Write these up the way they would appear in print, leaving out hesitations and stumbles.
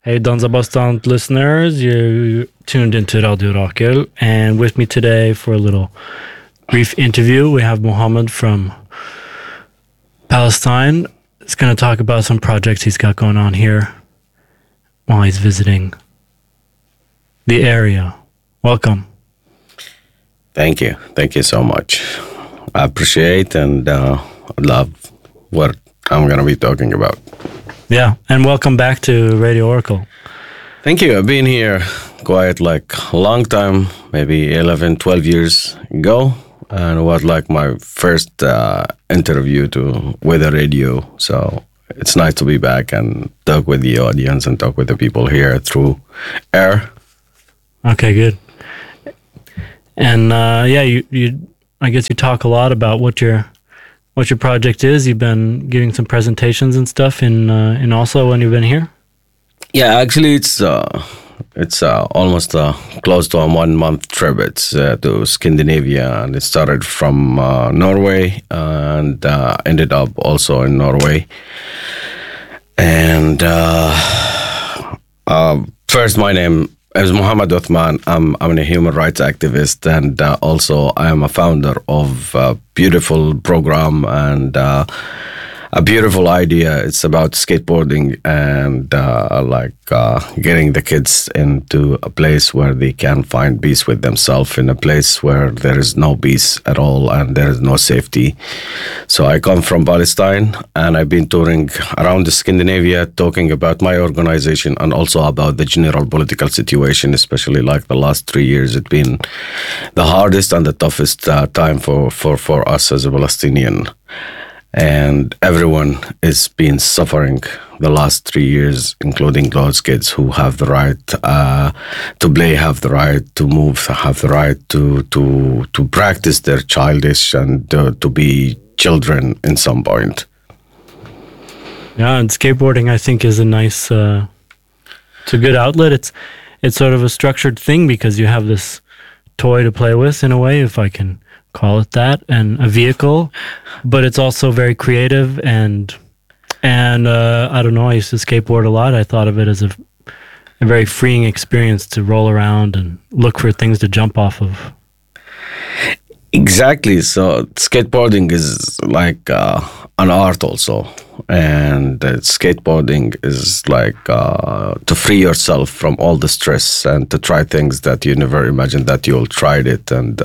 Hey, Danzabastant listeners, you tuned into Radio Rakel, and with me today for a little brief interview, we have Mohammed from Palestine. He's going to talk about some projects he's got going on here while he's visiting the area. Welcome. Thank you. Thank you so much. I appreciate and love what I'm going to be talking about. Yeah, and welcome back to Radio Oracle. Thank you. I've been here quite like a long time, maybe 11, 12 years ago. And it was like my first interview with the radio. So it's nice to be back and talk with the audience and talk with the people here through air. Okay, good. And you I guess you talk a lot about what your project is. You've been giving some presentations and stuff in Oslo when you've been here. Yeah, actually, it's almost close to a 1 month trip. It's to Scandinavia, and it started from Norway and ended up also in Norway. And first, my name is Mohammed Othman. I'm a human rights activist, and also I am a founder of a beautiful program and a beautiful idea. It's about skateboarding and getting the kids into a place where they can find peace with themselves, in a place where there is no peace at all and there is no safety. So I come from Palestine, and I've been touring around Scandinavia talking about my organization and also about the general political situation, especially like the last 3 years. It's been the hardest and the toughest time for us as a Palestinian. And everyone is been suffering the last 3 years, including those kids who have the right to play, have the right to move, have the right to practice their childish and to be children in some point. Yeah, and skateboarding, I think, is a nice, it's a good outlet. It's sort of a structured thing because you have this toy to play with, in a way, if I can call it that, and a vehicle, but it's also very creative and I don't know, I used to skateboard a lot. I thought of it as a very freeing experience to roll around and look for things to jump off of. Exactly. So skateboarding is like an art also, and skateboarding is like to free yourself from all the stress and to try things that you never imagined that you'll try it. And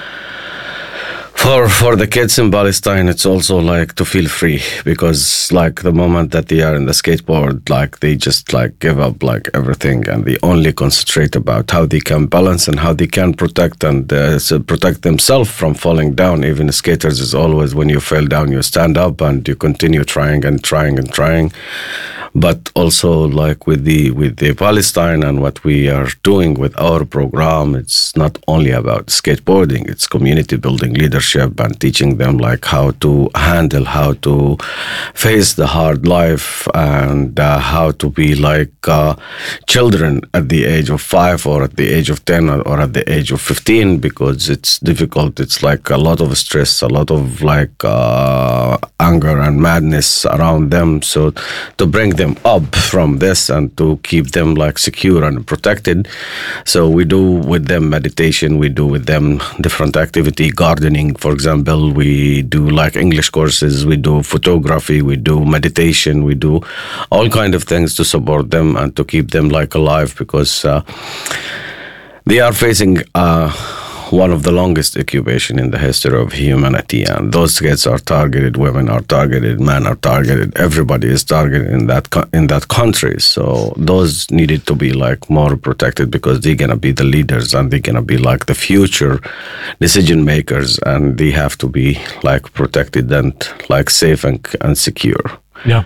for the kids in Palestine, it's also like to feel free, because like the moment that they are in the skateboard, like they just like give up like everything, and they only concentrate about how they can balance and how they can protect and protect themselves from falling down. Even skaters is always, when you fall down, you stand up and you continue trying and trying and trying. But also like with the Palestine and what we are doing with our program, it's not only about skateboarding, it's community building, leadership, and teaching them like how to handle, how to face the hard life, and how to be like children at the age of 5 or at the age of 10 or at the age of 15, because it's difficult. It's like a lot of stress, a lot of like anger and madness around them. So to bring them up from this and to keep them like secure and protected. So we do with them meditation, we do with them different activity, gardening, for example. We do like English courses, we do photography, we do meditation, we do all kind of things to support them and to keep them like alive, because they are facing one of the longest occupation in the history of humanity, and those kids are targeted, women are targeted, men are targeted, everybody is targeted in that country. So those needed to be like more protected, because they're gonna be the leaders and they're gonna be like the future decision makers, and they have to be like protected and like safe and secure. Yeah.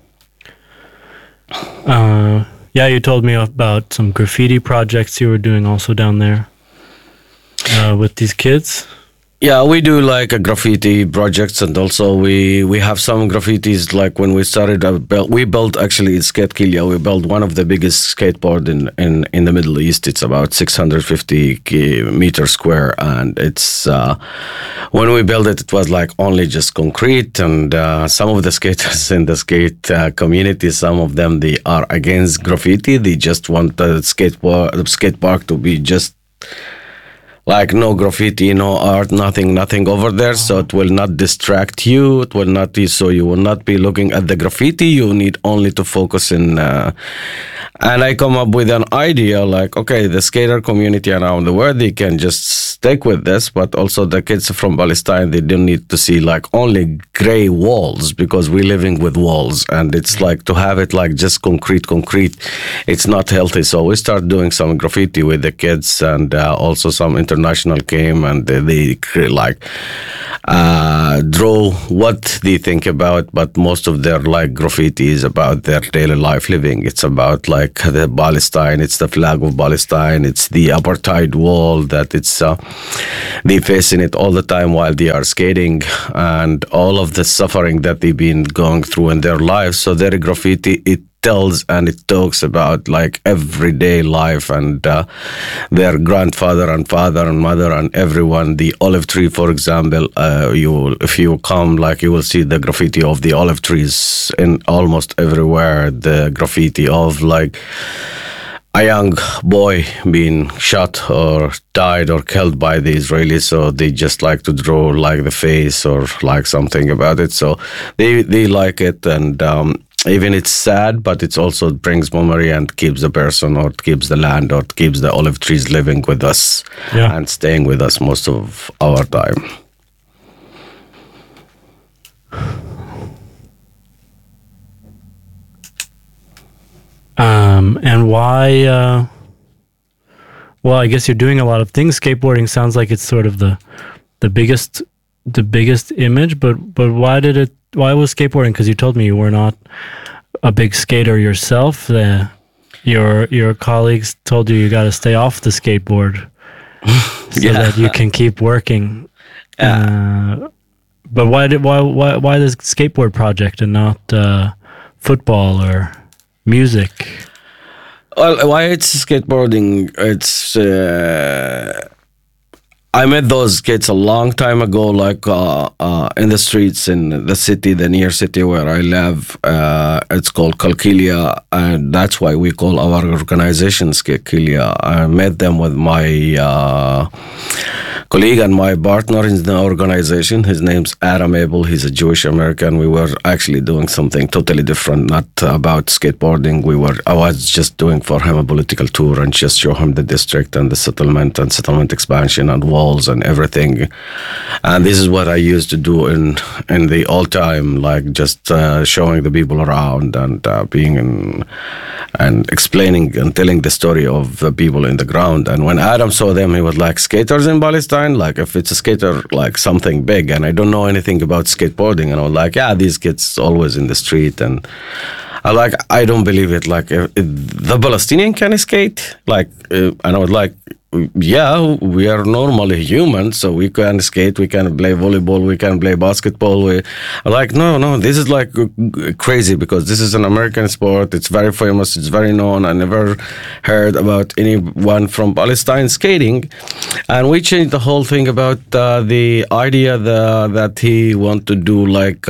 You told me about some graffiti projects you were doing also down there with these kids. Yeah, we do like a graffiti projects, and also we have some graffitis. Like when we started, we built actually in Skate Kilya. We built one of the biggest skateboard in the Middle East. It's about 650 meters square, and it's when we built it, it was like only just concrete. And some of the skaters in the skate community, some of them they are against graffiti. They just want the skate park to be just like no graffiti, no art, nothing over there. So it will not distract you. It will not be, so you will not be looking at the graffiti. You need only to focus in. And I come up with an idea like, okay, the skater community around the world, they can just stick with this, but also the kids from Palestine, they don't need to see like only gray walls, because we're living with walls, and it's like to have it like just concrete, it's not healthy. So we start doing some graffiti with the kids, and also some international came, and they like draw what they think about, but most of their like graffiti is about their daily life living. It's about like the Palestine, it's the flag of Palestine, it's the apartheid wall that it's they facing it all the time while they are skating, and all of the suffering that they've been going through in their lives. So their graffiti, it tells and it talks about like everyday life, and their grandfather and father and mother and everyone. The olive tree, for example, if you come, like you will see the graffiti of the olive trees in almost everywhere. The graffiti of like a young boy being shot or died or killed by the Israelis, so they just like to draw like the face or like something about it. So they like it, and even it's sad, but it also brings memory and keeps the person, or keeps the land, or keeps the olive trees living with us and staying with us most of our time. And why? Well, I guess you're doing a lot of things. Skateboarding sounds like it's sort of the biggest image, but why did it? Why was skateboarding? Because you told me you were not a big skater yourself. Your colleagues told you got to stay off the skateboard so that you can keep working. But why this skateboard project and not football or music? Well, why it's skateboarding? It's I met those kids a long time ago, like in the streets in the city, the near city where I live. It's called Kalkilia, and that's why we call our organization Kalkilia. I met them with my colleague and my partner in the organization. His name's Adam Abel. He's a Jewish American. We were actually doing something totally different, not about skateboarding. I was just doing for him a political tour and just show him the district and the settlement expansion and walls and everything. And this is what I used to do in the old time, like just showing the people around and being in and explaining and telling the story of the people in the ground. And when Adam saw them, he was like, skaters in Palestine? Like, if it's a skater, like something big, and I don't know anything about skateboarding. And I was like, yeah, these kids always in the street. And I don't believe it. Like, if the Palestinian can skate? Like, and I was like, yeah, we are normally human, so we can skate, we can play volleyball, we can play basketball. No, this is like crazy, because this is an American sport. It's very famous, it's very known. I never heard about anyone from Palestine skating. And we changed the whole thing about the idea that he want to do like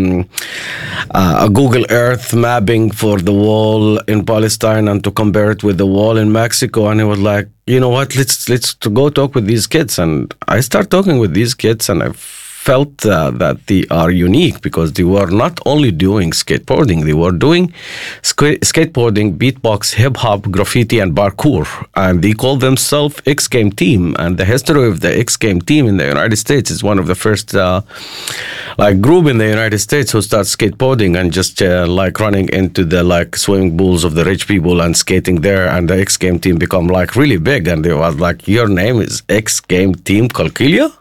a Google Earth mapping for the wall in Palestine and to compare it with the wall in Mexico. And he was like, you know what, let's go talk with these kids. And I start talking with these kids, and I felt that they are unique, because they were not only doing skateboarding, they were doing skateboarding, beatbox, hip-hop, graffiti, and parkour. And they call themselves X Game Team. And the history of the X Game Team in the United States is one of the first group in the United States who starts skateboarding and just running into the like swimming pools of the rich people and skating there. And the X Game Team become like really big, and they was like, your name is X Game Team Kalkilia?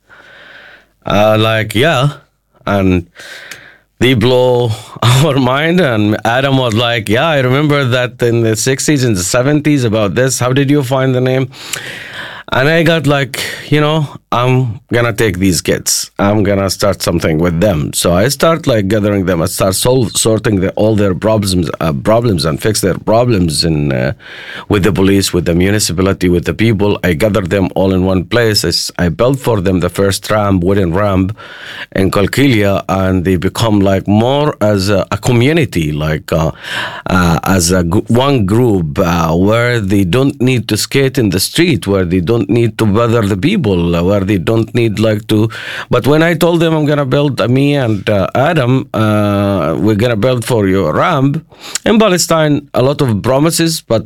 Yeah, and they blow our mind. And Adam was like, yeah, I remember that in the 60s and the 70s about this. How did you find the name? And I got like, I'm gonna take these kids. I'm gonna start something with them. So I start like gathering them. I start sorting all their problems and fix their problems with the police, with the municipality, with the people. I gather them all in one place. I built for them the first wooden ramp in Qalqilya, and they become like more as a community, like as one group where they don't need to skate in the street, where they don't need to bother the people, where they don't need like to. But when I told them I'm gonna build, me and Adam, we're gonna build for you a ramp in Palestine, a lot of promises, but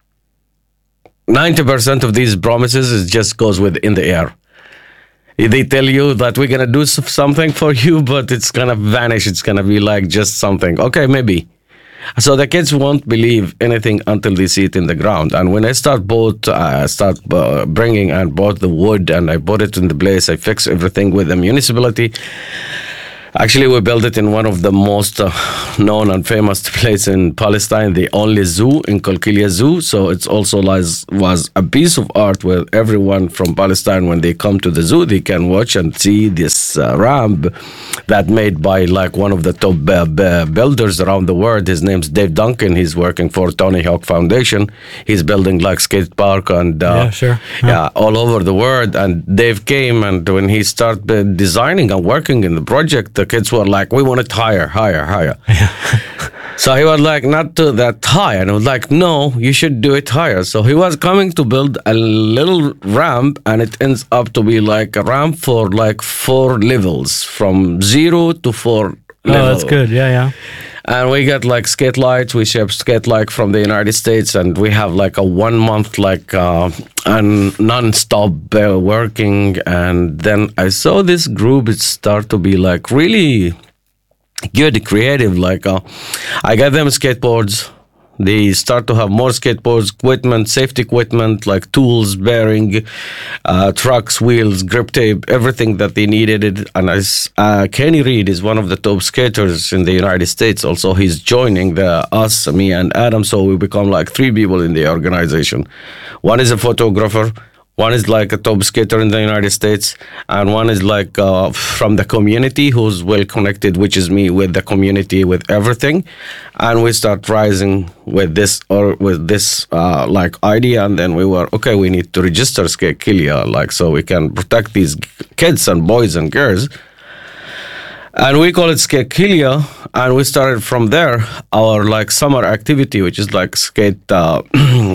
90% of these promises is just goes in the air. They tell you that we're gonna do something for you, but it's gonna vanish. It's gonna be like just something. Okay, maybe. So the kids won't believe anything until they see it in the ground. And when I start bringing and bought the wood, and I bought it in the place, I fix everything with the municipality. Actually, we built it in one of the most known and famous places in Palestine, the only zoo in Qalqilya Zoo. So it's also was a piece of art where everyone from Palestine, when they come to the zoo, they can watch and see this ramp that made by like one of the top builders around the world. His name's Dave Duncan. He's working for Tony Hawk Foundation. He's building like skate park and all over the world. And Dave came, and when he started designing and working in the project, the kids were like, we want it higher. So he was like, not to that high. And I was like, no, you should do it higher. So he was coming to build a little ramp, and it ends up to be like a ramp for like 4 levels, from 0 to 4 levels. Oh, that's good. Yeah. And we got like skate lights. We ship skate light from the United States, and we have like a 1 month like non-stop working. And then I saw this group. It start to be like really good, creative. Like I got them skateboards. They start to have more skateboards, equipment, safety equipment, like tools, bearing, trucks, wheels, grip tape, everything that they needed. And Kenny Reed is one of the top skaters in the United States. Also, he's joining us, me and Adam. So we become like 3 people in the organization. One is a photographer. One is like a top skater in the United States, and one is like from the community who's well connected, which is me, with the community, with everything. And we start rising with this like idea, and then we were, okay, we need to register Qalqilya, like so we can protect these kids and boys and girls. And we call it Qalqilya, and we started from there our like summer activity, which is like summer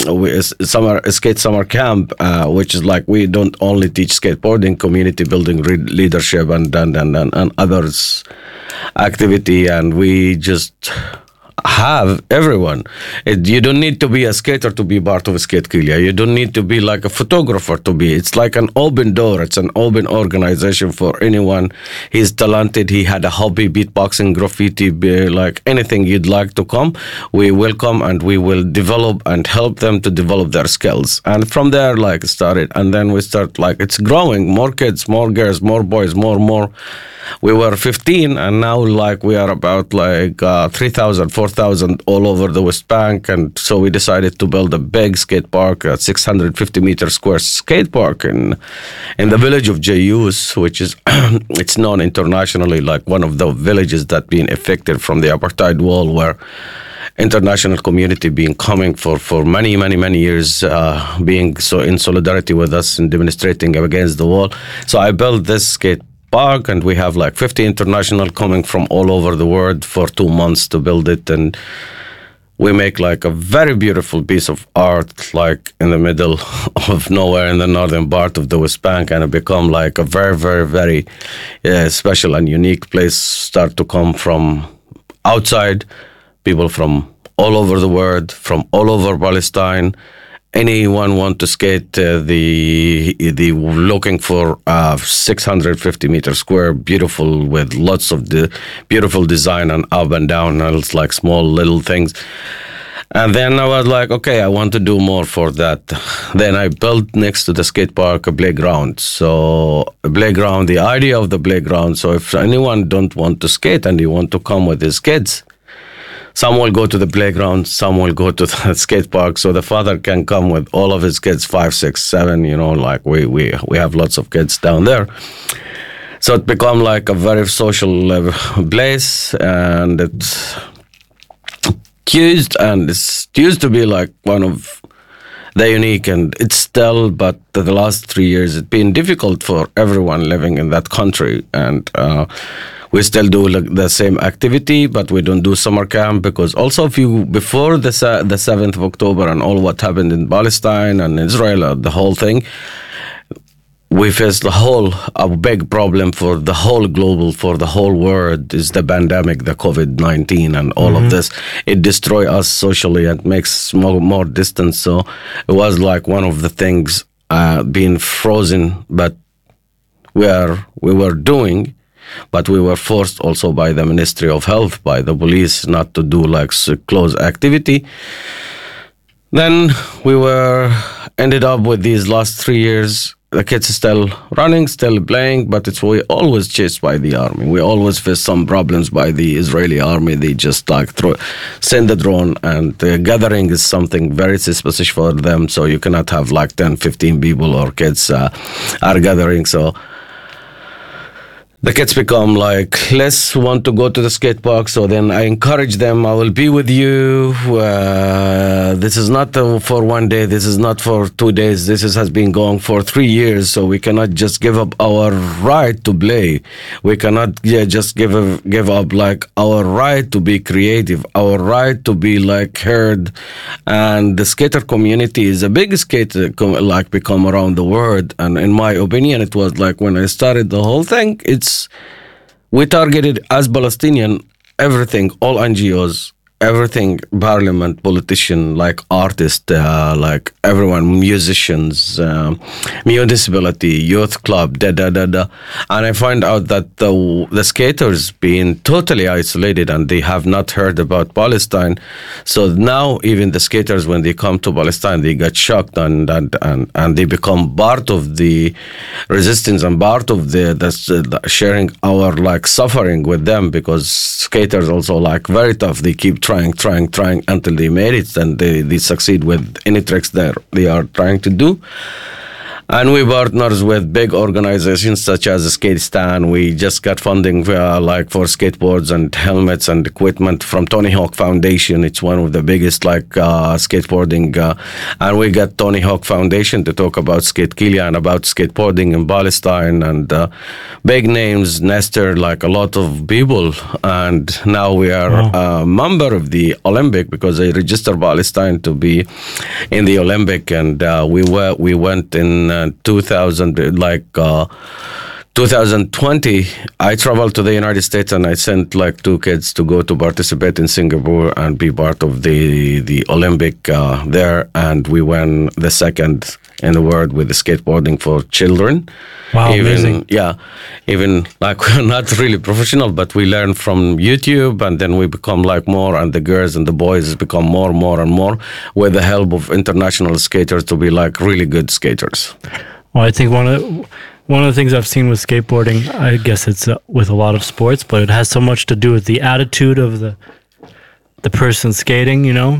camp, which is like we don't only teach skateboarding, community building, leadership, and others activity, and we just have everyone. You don't need to be a skater to be part of Qalqilya. You don't need to be like a photographer to be. It's like an open door. It's an open organization for anyone. He's talented. He had a hobby, beatboxing, graffiti, like anything you'd like to come. We welcome, and we will develop and help them to develop their skills. And from there, like started, and then we start like it's growing. More kids, more girls, more boys, more. We were 15, and now like we are about like 3,000, 4,000 all over the West Bank. And so we decided to build a big skate park, a 650 meter square skate park in the village of Jayus, which is it's known internationally like one of the villages that been affected from the apartheid wall, where international community being coming for many years, being so in solidarity with us and demonstrating against the wall. So I built this skate park, and we have like 50 international coming from all over the world for 2 months to build it. And we make like a very beautiful piece of art, like in the middle of nowhere in the northern part of the West Bank, and it become like a very special and unique place. Start to come from outside, people from all over the world, from all over Palestine. Anyone want to skate, the looking for 650 meter square, beautiful, with lots of the beautiful design and up and down, and it's like small little things. And then I was like, okay, I want to do more for that. Then I built next to the skate park a playground. So a playground, the idea of the playground. So if anyone don't want to skate and you want to come with his kids, some will go to the playground, some will go to the skate park. So the father can come with all of his kids, 5, 6, 7. Like we have lots of kids down there. So it become like a very social place, and it's used to be like one of the unique, and it's still, but the last 3 years it's been difficult for everyone living in that country, and we still do like the same activity, but we don't do summer camp, because also before the 7th of October and all what happened in Palestine and Israel, the whole thing, we faced a big problem for the whole world is the pandemic, the COVID-19 and all of this. It destroys us socially and makes more distance. So it was like one of the things being frozen, but we were doing, but we were forced also by the Ministry of Health, by the police, not to do like close activity. Then we ended up with these last 3 years. The kids are still running, still playing, but we always chased by the army. We always face some problems by the Israeli army. They just like send the drone, and the gathering is something very suspicious for them. So you cannot have like 10, 15 people or kids are gathering. So the kids become like less want to go to the skate park. So then I encourage them, I will be with you. This is not for one day. This is not for 2 days. This has been going for 3 years. So we cannot just give up our right to play. We cannot just give up like our right to be creative, our right to be like heard. And the skater community is a big skater like become around the world. And in my opinion, it was like when I started the whole thing, we targeted as Palestinian everything, all NGOs, everything, parliament, politician, like artists, like everyone, musicians, municipality, youth club, And I find out that the skaters being totally isolated and they have not heard about Palestine. So now even the skaters, when they come to Palestine, they get shocked and they become part of the resistance and part of the sharing our like suffering with them, because skaters also like very tough. They keep trying until they made it, and they succeed with any tricks that they are trying to do. And we partners with big organizations such as Skatestan. We just got funding like for skateboards and helmets and equipment from Tony Hawk Foundation. It's one of the biggest like skateboarding. And we got Tony Hawk Foundation to talk about Skate Kilia and about skateboarding in Palestine, and big names, Nestor, like a lot of people. And now we are a member of the Olympic, because they registered Palestine to be in the Olympic. And we went in 2020, I traveled to the United States, and I sent like 2 kids to go to participate in Singapore and be part of the Olympic there. And we won the second in the world with the skateboarding for children. Wow, amazing. Yeah, even like we're not really professional, but we learn from YouTube, and then we become like more, and the girls and the boys become more and more with the help of international skaters to be like really good skaters. Well, I think one of the things I've seen with skateboarding, I guess it's with a lot of sports, but it has so much to do with the attitude of the person skating, you know.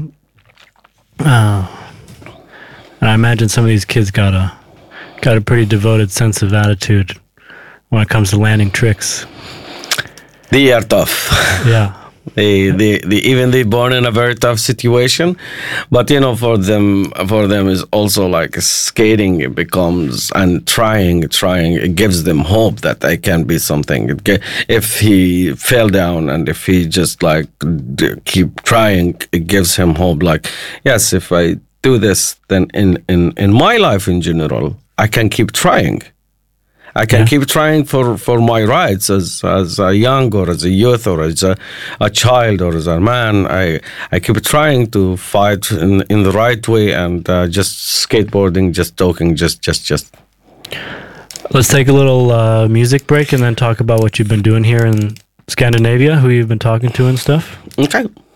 And I imagine some of these kids got a pretty devoted sense of attitude when it comes to landing tricks. They are tough. Yeah. They born in a very tough situation, but you know, for them is also like skating. It becomes, and trying. It gives them hope that they can be something. If he fell down and if he just like keep trying, it gives him hope. Like, yes, if I do this, then in my life in general, I can keep trying. I can keep trying for my rights as a young or as a youth or as a child or as a man. I keep trying to fight in the right way, and just skateboarding, just talking, just. Let's take a little music break and then talk about what you've been doing here in Scandinavia, who you've been talking to and stuff. Okay.